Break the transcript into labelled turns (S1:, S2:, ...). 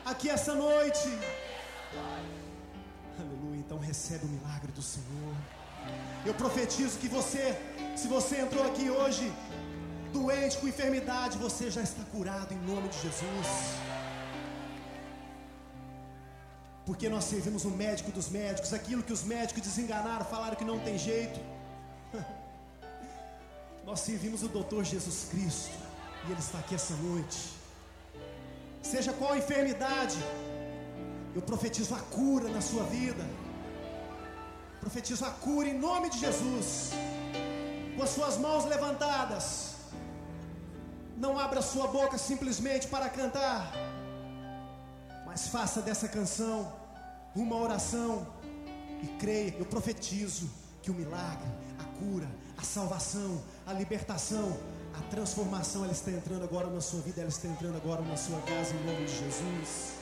S1: aqui essa noite. Aleluia. Então recebe o milagre do Senhor. Eu profetizo que você, se você entrou aqui hoje doente com enfermidade, você já está curado em nome de Jesus. Porque nós servimos o médico dos médicos. Aquilo que os médicos desenganaram, falaram que não tem jeito, nós servimos o doutor Jesus Cristo, e Ele está aqui essa noite. Seja qual a enfermidade, eu profetizo a cura na sua vida. Profetizo a cura em nome de Jesus. Com as suas mãos levantadas, não abra sua boca simplesmente para cantar, mas faça dessa canção uma oração e creia. Eu profetizo que o milagre, a cura, a salvação, a libertação, a transformação, ela está entrando agora na sua vida, ela está entrando agora na sua casa, em nome de Jesus.